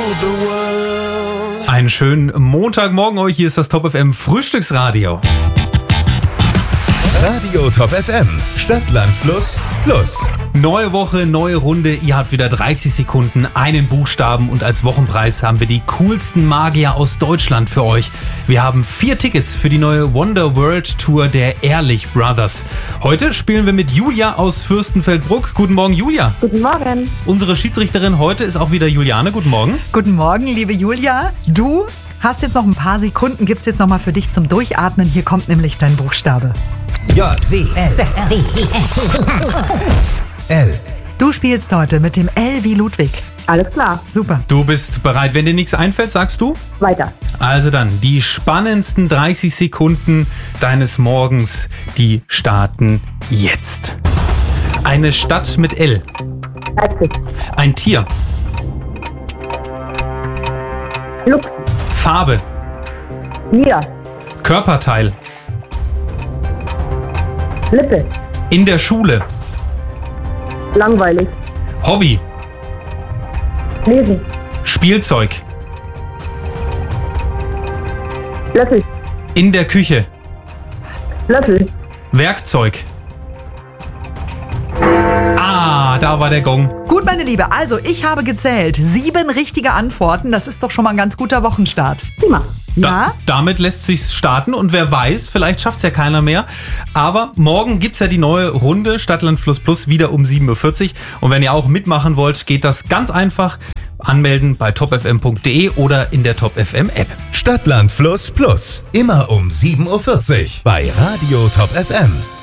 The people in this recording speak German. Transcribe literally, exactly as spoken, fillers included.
the world. Einen schönen Montagmorgen euch, hier ist das Top F M Frühstücksradio. Radio Top F M, Stadt, Land, Fluss, Plus. Neue Woche, neue Runde, ihr habt wieder dreißig Sekunden, einen Buchstaben und als Wochenpreis haben wir die coolsten Magier aus Deutschland für euch. Wir haben vier Tickets für die neue Wonder World Tour der Ehrlich Brothers. Heute spielen wir mit Julia aus Fürstenfeldbruck. Guten Morgen, Julia. Guten Morgen. Unsere Schiedsrichterin heute ist auch wieder Juliane. Guten Morgen. Guten Morgen, liebe Julia. Du hast jetzt noch ein paar Sekunden, gibt's jetzt noch mal für dich zum Durchatmen. Hier kommt nämlich dein Buchstabe. J, C, S, D, I, S, L. Du spielst heute mit dem L wie Ludwig. Alles klar. Super. Du bist bereit, wenn dir nichts einfällt, sagst du? Weiter. Also dann, die spannendsten dreißig Sekunden deines Morgens, die starten jetzt. Eine Stadt mit L. Leipzig. Ein Tier. Luchs. Farbe. Lila. Körperteil. Lippe. In der Schule. Langweilig. Hobby. Lesen. Spielzeug. Löffel. In der Küche. Löffel. Werkzeug. Ah, da war der Gong. Gut, meine Liebe, also ich habe gezählt. Sieben richtige Antworten, das ist doch schon mal ein ganz guter Wochenstart. Prima. Ja? Da, damit lässt sich's starten und wer weiß, vielleicht schafft's ja keiner mehr. Aber morgen gibt's ja die neue Runde Stadtland Fluss Plus wieder um sieben Uhr vierzig. Und wenn ihr auch mitmachen wollt, geht das ganz einfach. Anmelden bei top f m punkt d e oder in der Top F M App. Stadt, Land, Fluss, Plus. Immer um sieben Uhr vierzig bei Radio Top F M.